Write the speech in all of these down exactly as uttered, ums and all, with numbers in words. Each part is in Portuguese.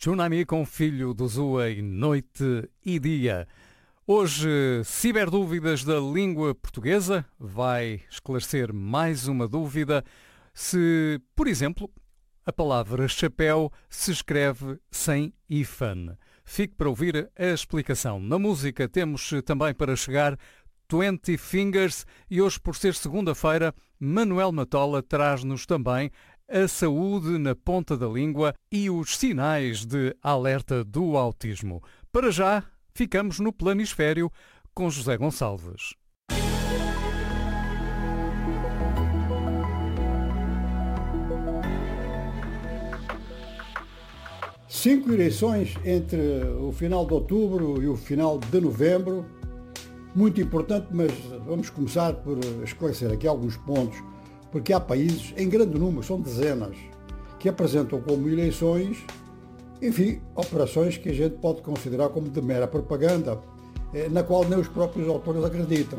Tsunami com Filho do Zoe, Noite e Dia. Hoje, Ciberdúvidas da Língua Portuguesa vai esclarecer mais uma dúvida. Se, por exemplo, a palavra chapéu se escreve sem hífen. Fique para ouvir a explicação. Na música temos também para chegar Twenty Fingers e hoje, por ser segunda-feira, Manuel Matola traz-nos também a saúde na ponta da língua e os sinais de alerta do autismo. Para já, ficamos no planisfério com José Gonçalves. Cinco eleições entre o final de outubro e o final de novembro. Muito importante, mas vamos começar por esclarecer aqui alguns pontos, porque há países, em grande número, são dezenas, que apresentam como eleições, enfim, operações que a gente pode considerar como de mera propaganda, na qual nem os próprios autores acreditam.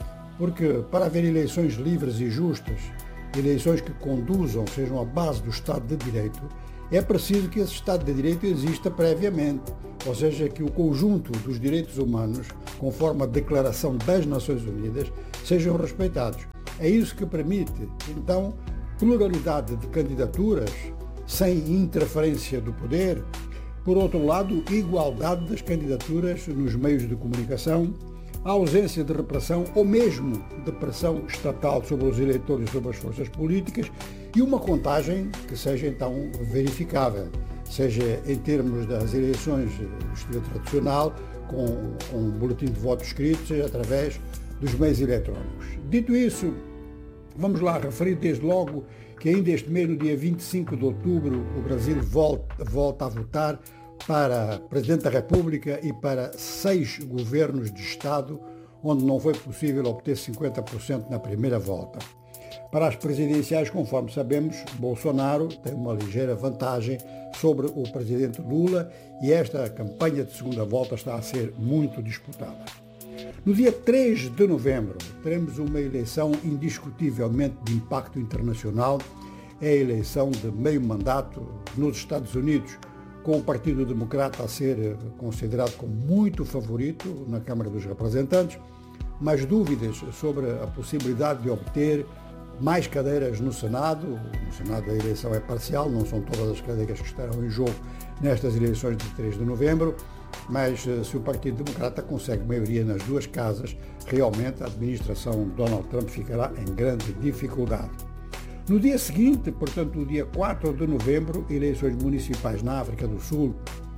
Porque para haver eleições livres e justas, eleições que conduzam, sejam a base do Estado de Direito, é preciso que esse Estado de Direito exista previamente, ou seja, que o conjunto dos direitos humanos, conforme a Declaração das Nações Unidas, sejam respeitados. É isso que permite, então, pluralidade de candidaturas sem interferência do poder. Por outro lado, igualdade das candidaturas nos meios de comunicação, a ausência de repressão ou mesmo de pressão estatal sobre os eleitores e sobre as forças políticas e uma contagem que seja então verificável, seja em termos das eleições do estilo tradicional, com, com um boletim de voto escrito, seja através dos meios eletrónicos. Dito isso, vamos lá referir desde logo que ainda este mês, no dia vinte e cinco de outubro, o Brasil volta, volta a votar para Presidente da República e para seis governos de Estado, onde não foi possível obter cinquenta por cento na primeira volta. Para as presidenciais, conforme sabemos, Bolsonaro tem uma ligeira vantagem sobre o presidente Lula e esta campanha de segunda volta está a ser muito disputada. No dia três de novembro, teremos uma eleição indiscutivelmente de impacto internacional, é a eleição de meio mandato nos Estados Unidos, com o Partido Democrata a ser considerado como muito favorito na Câmara dos Representantes, mas dúvidas sobre a possibilidade de obter mais cadeiras no Senado. No Senado a eleição é parcial, não são todas as cadeiras que estarão em jogo nestas eleições de três de novembro, mas se o Partido Democrata consegue maioria nas duas casas, realmente a administração de Donald Trump ficará em grande dificuldade. No dia seguinte, portanto, no dia quatro de novembro, eleições municipais na África do Sul.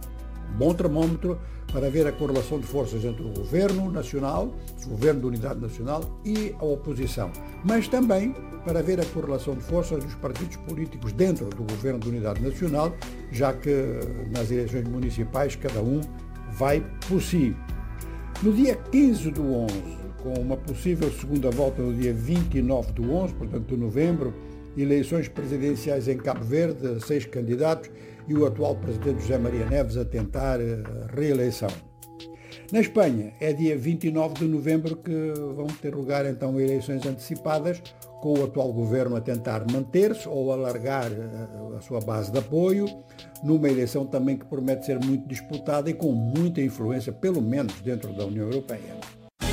Bom termômetro para ver a correlação de forças entre o Governo Nacional, o Governo de Unidade Nacional e a oposição, mas também para ver a correlação de forças dos partidos políticos dentro do Governo de Unidade Nacional, já que nas eleições municipais cada um vai por si. No dia quinze do onze, com uma possível segunda volta no dia vinte e nove do onze, portanto de novembro, eleições presidenciais em Cabo Verde, seis candidatos e o atual presidente José Maria Neves a tentar reeleição. Na Espanha, é dia vinte e nove de novembro que vão ter lugar então eleições antecipadas, com o atual governo a tentar manter-se ou alargar a sua base de apoio, numa eleição também que promete ser muito disputada e com muita influência, pelo menos dentro da União Europeia.